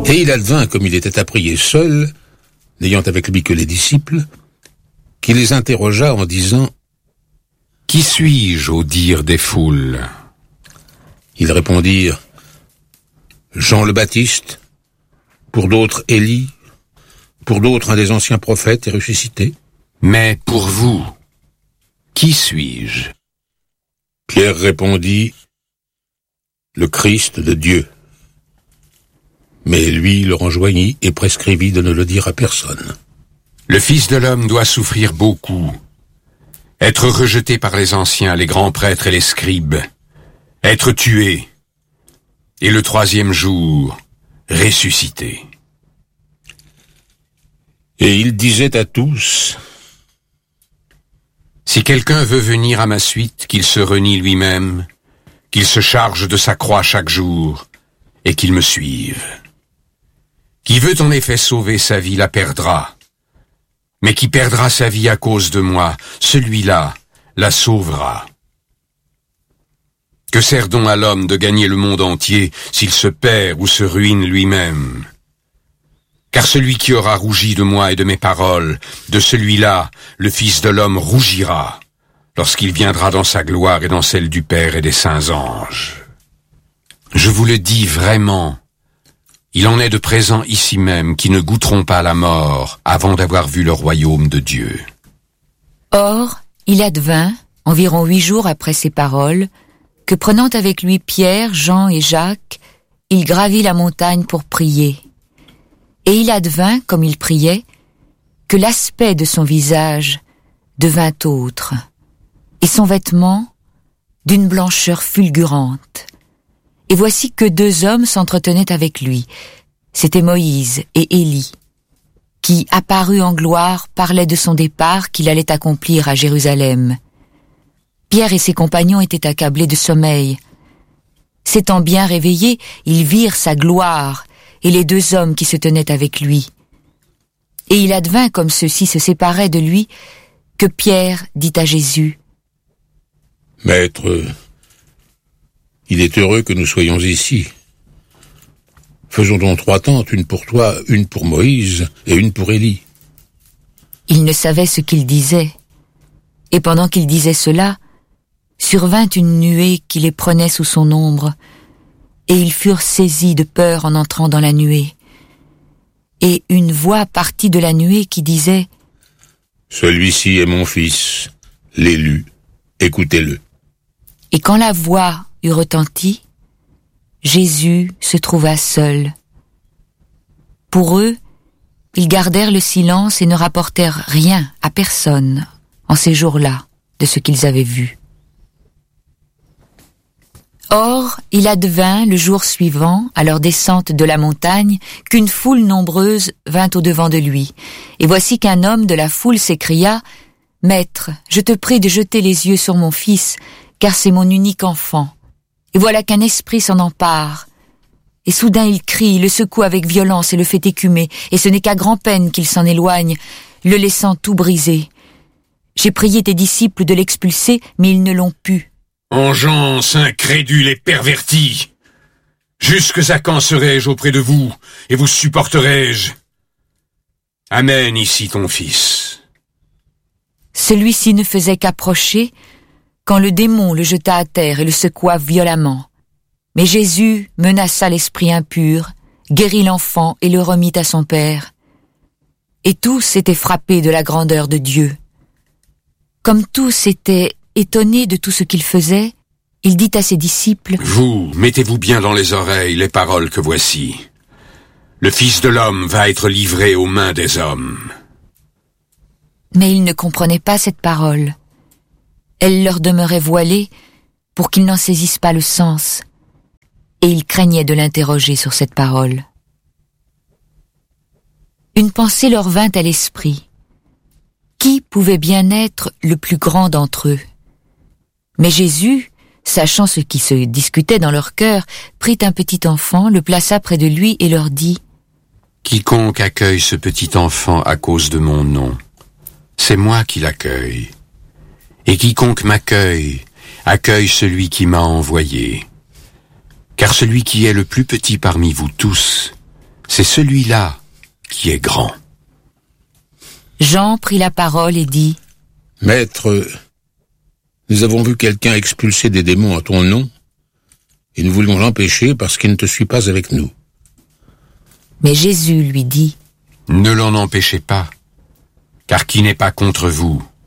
Et il advint, comme il était à prier seul, n'ayant avec lui que les disciples, qu'il les interrogea en disant : « Qui suis-je au dire des foules ? » Ils répondirent : « Jean le Baptiste, pour d'autres Élie, pour d'autres un des anciens prophètes est ressuscité. » Mais pour vous, qui suis-je ? Pierre répondit : « Le Christ de Dieu. » Mais lui leur enjoignit et prescrivit de ne le dire à personne. Le Fils de l'homme doit souffrir beaucoup, être rejeté par les anciens, les grands prêtres et les scribes, être tué, et le troisième jour, ressuscité. Et il disait à tous : Si quelqu'un veut venir à ma suite, qu'il se renie lui-même, qu'il se charge de sa croix chaque jour, et qu'il me suive. Qui veut en effet sauver sa vie la perdra, mais qui perdra sa vie à cause de moi, celui-là la sauvera. Que sert donc à l'homme de gagner le monde entier s'il se perd ou se ruine lui-même ? Car celui qui aura rougi de moi et de mes paroles, de celui-là, le Fils de l'homme rougira, lorsqu'il viendra dans sa gloire et dans celle du Père et des saints anges. Je vous le dis vraiment, il en est de présents ici même qui ne goûteront pas la mort avant d'avoir vu le royaume de Dieu. Or, il advint, environ 8 jours après ces paroles, que prenant avec lui Pierre, Jean et Jacques, il gravit la montagne pour prier. Et il advint, comme il priait, que l'aspect de son visage devint autre, et son vêtement d'une blancheur fulgurante. Et voici que 2 hommes s'entretenaient avec lui. C'étaient Moïse et Élie, qui, apparus en gloire, parlaient de son départ qu'il allait accomplir à Jérusalem. Pierre et ses compagnons étaient accablés de sommeil. S'étant bien réveillés, ils virent sa gloire et les 2 hommes qui se tenaient avec lui. Et il advint, comme ceux-ci se séparaient de lui, que Pierre dit à Jésus : « Maître, il est heureux que nous soyons ici. Faisons donc 3 tentes, une pour toi, une pour Moïse et une pour Élie. » Il ne savait ce qu'il disait. Et pendant qu'il disait cela, survint une nuée qui les prenait sous son ombre, et ils furent saisis de peur en entrant dans la nuée. Et une voix partit de la nuée qui disait : « Celui-ci est mon fils, l'élu, écoutez-le. » Et quand la voix eut retenti, Jésus se trouva seul. Pour eux, ils gardèrent le silence et ne rapportèrent rien à personne en ces jours-là de ce qu'ils avaient vu. Or, il advint le jour suivant, à leur descente de la montagne, qu'une foule nombreuse vint au-devant de lui. Et voici qu'un homme de la foule s'écria : « Maître, je te prie de jeter les yeux sur mon fils, car c'est mon unique enfant. Et voilà qu'un esprit s'en empare. Et soudain il crie, le secoue avec violence et le fait écumer, et ce n'est qu'à grand-peine qu'il s'en éloigne, le laissant tout brisé. J'ai prié tes disciples de l'expulser, mais ils ne l'ont pu. » Engeance incrédule et pervertie, jusque à quand serai-je auprès de vous, et vous supporterai-je ? Amène ici ton fils. Celui-ci ne faisait qu'approcher, quand le démon le jeta à terre et le secoua violemment. Mais Jésus menaça l'esprit impur, guérit l'enfant et le remit à son père. Et tous étaient frappés de la grandeur de Dieu. Comme tous étaient étonné de tout ce qu'il faisait, il dit à ses disciples : « Vous, mettez-vous bien dans les oreilles les paroles que voici. Le Fils de l'homme va être livré aux mains des hommes. » Mais ils ne comprenaient pas cette parole. Elle leur demeurait voilée pour qu'ils n'en saisissent pas le sens, et ils craignaient de l'interroger sur cette parole. Une pensée leur vint à l'esprit. Qui pouvait bien être le plus grand d'entre eux ? Mais Jésus, sachant ce qui se discutait dans leur cœur, prit un petit enfant, le plaça près de lui et leur dit : « Quiconque accueille ce petit enfant à cause de mon nom, c'est moi qui l'accueille. Et quiconque m'accueille, accueille celui qui m'a envoyé. Car celui qui est le plus petit parmi vous tous, c'est celui-là qui est grand. Jean prit la parole et dit: Maître, nous avons vu quelqu'un expulser des démons en ton nom, et nous voulions l'empêcher parce qu'il ne te suit pas avec nous. Mais Jésus lui dit: Ne l'en empêchez pas, car qui n'est pas contre vous